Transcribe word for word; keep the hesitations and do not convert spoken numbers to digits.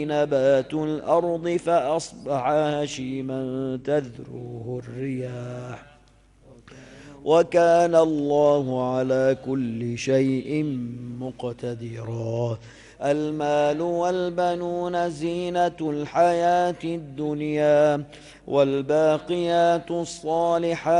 نبات الأرض فأصبح هشيما تذروه الرياح وكان الله على كل شيء مقتدرا. المال والبنون زينة الحياة الدنيا والباقيات الصالحات